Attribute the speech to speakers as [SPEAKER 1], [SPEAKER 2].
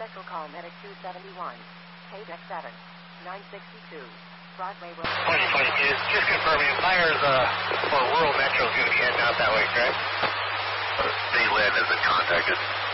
[SPEAKER 1] Special call medic 271. Paydeck 7. 962. Broadway Road.
[SPEAKER 2] 2022. Just confirming, Myers for rural metro is going to be heading out that way, correct?
[SPEAKER 3] State land has been contacted.